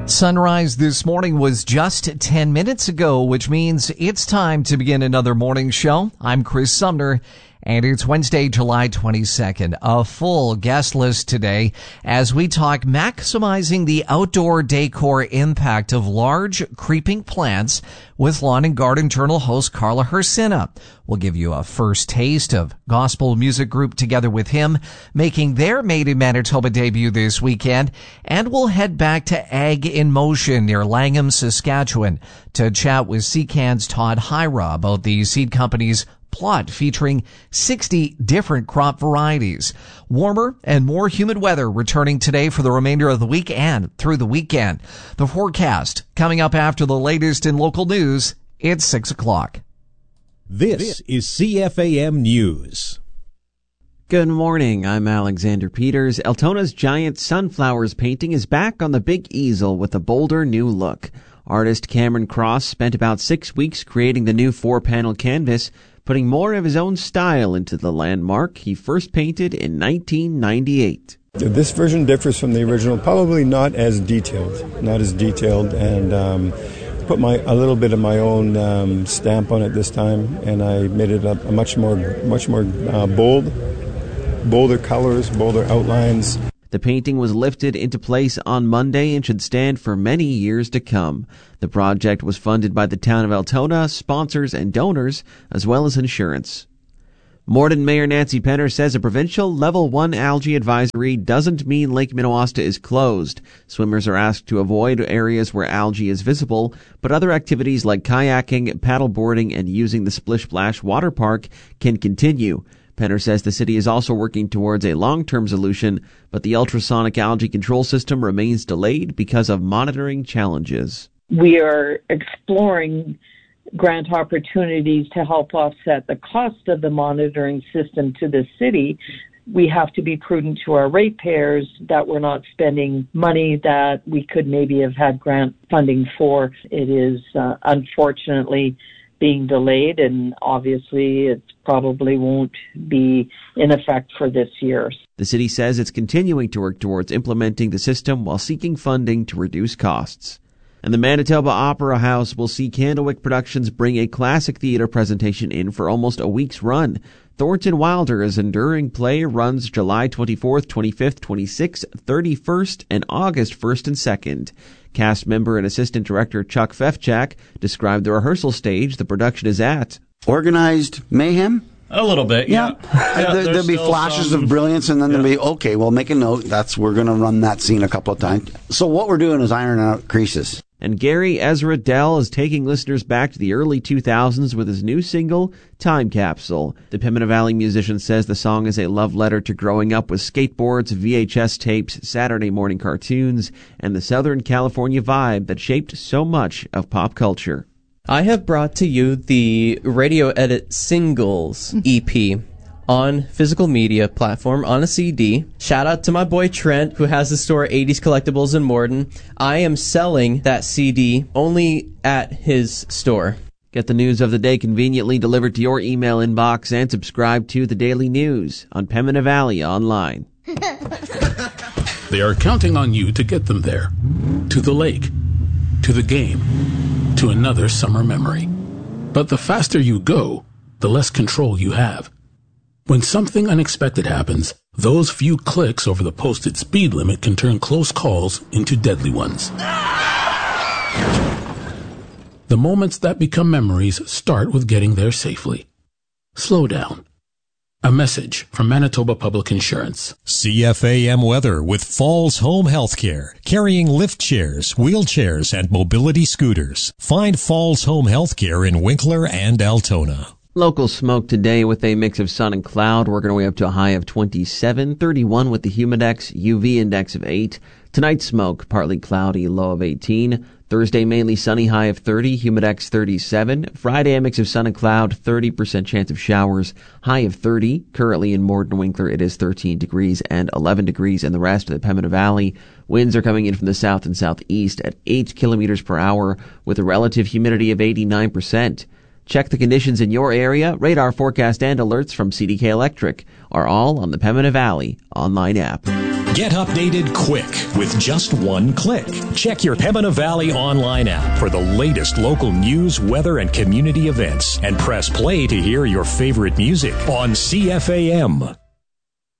Sunrise this morning was just 10 minutes ago, which means it's time to begin another morning show. I'm Chris Sumner, and it's Wednesday, July 22nd. A full guest list today as we talk maximizing the outdoor decor impact of large creeping plants with Lawn and Garden Journal host Carla Hersina. We'll give you a first taste of gospel music group Together With Him making their Made in Manitoba debut this weekend, and we'll head back to Ag in Motion near Langham, Saskatchewan to chat with CCAN's Todd Hyra about the seed company's plot featuring 60 different crop varieties. Warmer and more humid weather returning today for the remainder of the week and through the weekend. The forecast coming up after the latest in local news. It's 6 o'clock. This is CFAM News. Good morning, I'm Alexander Peters. Altona's giant sunflowers painting is back on the big easel with a bolder new look. Artist Cameron Cross spent about 6 weeks creating the new 4-panel canvas, putting more of his own style into the landmark he first painted in 1998. This version differs from the original, probably not as detailed, and put a little bit of my own stamp on it this time, and I made it a much more bolder colors, bolder outlines. The painting was lifted into place on Monday and should stand for many years to come. The project was funded by the town of Altona, sponsors and donors, as well as insurance. Morden Mayor Nancy Penner says a provincial Level 1 algae advisory doesn't mean Lake Minnewaska is closed. Swimmers are asked to avoid areas where algae is visible, but other activities like kayaking, paddleboarding, and using the Splish Splash water park can continue. Penner says the city is also working towards a long-term solution, but the ultrasonic algae control system remains delayed because of monitoring challenges. We are exploring grant opportunities to help offset the cost of the monitoring system to the city. We have to be prudent to our ratepayers that we're not spending money that we could maybe have had grant funding for. It is unfortunately being delayed, and obviously it probably won't be in effect for this year. The city says it's continuing to work towards implementing the system while seeking funding to reduce costs. And the Manitoba Opera House will see Candlewick Productions bring a classic theater presentation in for almost a week's run. Thornton Wilder's enduring play runs July 24th, 25th, 26th, 31st, and August 1st and 2nd. Cast member and assistant director Chuck Fefchak described the rehearsal stage the production is at. Organized mayhem? A little bit, yeah. There'll be flashes of brilliance, and then there'll be, okay, well, make a note. We're going to run that scene a couple of times. So what we're doing is ironing out creases. And Gary Ezra Dell is taking listeners back to the early 2000s with his new single, Time Capsule. The Pembina Valley musician says the song is a love letter to growing up with skateboards, VHS tapes, Saturday morning cartoons, and the Southern California vibe that shaped so much of pop culture. I have brought to you the Radio Edit Singles EP on physical media platform on a CD. Shout out to my boy Trent, who has the store 80s Collectibles in Morden. I am selling that CD only at his store. Get the news of the day conveniently delivered to your email inbox and subscribe to the Daily News on Pembina Valley Online. They are counting on you to get them there. To the lake. To the game. To another summer memory. But the faster you go, the less control you have. When something unexpected happens, those few clicks over the posted speed limit can turn close calls into deadly ones. The moments that become memories start with getting there safely. Slow down. A message from Manitoba Public Insurance. CFAM weather with Falls Home Healthcare, carrying lift chairs, wheelchairs, and mobility scooters. Find Falls Home Healthcare in Winkler and Altona. Local smoke today with a mix of sun and cloud, working our way up to a high of 27, 31 with the humidex, UV index of 8. Tonight's smoke, partly cloudy, low of 18. Thursday, mainly sunny, high of 30, humidex 37. Friday, a mix of sun and cloud, 30% chance of showers, high of 30. Currently in Morden Winkler, it is 13 degrees and 11 degrees in the rest of the Pembina Valley. Winds are coming in from the south and southeast at 8 kilometers per hour with a relative humidity of 89%. Check the conditions in your area. Radar forecast and alerts from CDK Electric are all on the Pembina Valley online app. Get updated quick with just one click. Check your Pembina Valley online app for the latest local news, weather, and community events, and press play to hear your favorite music on CFAM.